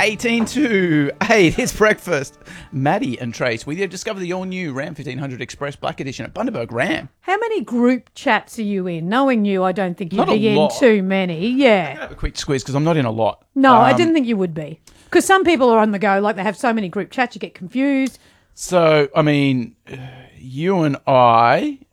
18 to 8. It's breakfast. Maddie and Trace with you. Discover the all-new Ram 1500 Express Black Edition at Bundaberg Ram. How many group chats are you in? Knowing you, I don't think you'd Not a be in lot. too many. Yeah. Have a quick squeeze because I'm not in a lot. No, I didn't think you would be. Because some people are on the go, like they have so many group chats, you get confused. So, I mean, you and I